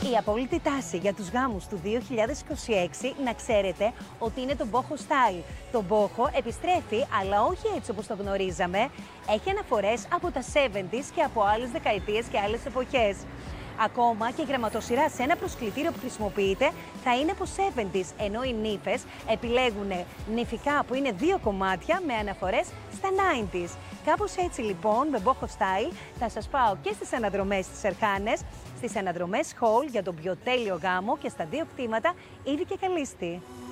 Η απόλυτη τάση για τους γάμους του 2026, να ξέρετε ότι είναι το boho style. Το boho επιστρέφει, αλλά όχι έτσι όπως το γνωρίζαμε. Έχει αναφορές από τα 70s και από άλλες δεκαετίες και άλλες εποχές. Ακόμα και η γραμματοσυρά σε ένα προσκλητήριο που χρησιμοποιείται θα είναι από 70s, ενώ οι νύφες επιλέγουν νυφικά που είναι 2 κομμάτια με αναφορές στα 90s. Κάπως έτσι λοιπόν, με boho style, θα σας πάω και στις αναδρομές στις Ερχάνες, στις αναδρομές Hall για τον πιο τέλειο γάμο και στα 2 κτήματα Ήδη και Καλίστη.